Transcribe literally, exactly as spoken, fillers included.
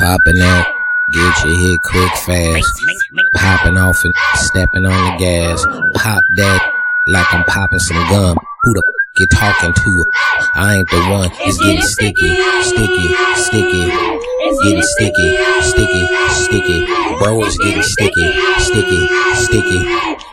Popping that, get your hit quick fast. Popping off and stepping on the gas. Pop that like I'm popping some gum. Who the f you talking to? I ain't the one. It's getting sticky, sticky, sticky. Getting sticky, sticky, sticky. Bro, it's getting sticky, sticky, sticky.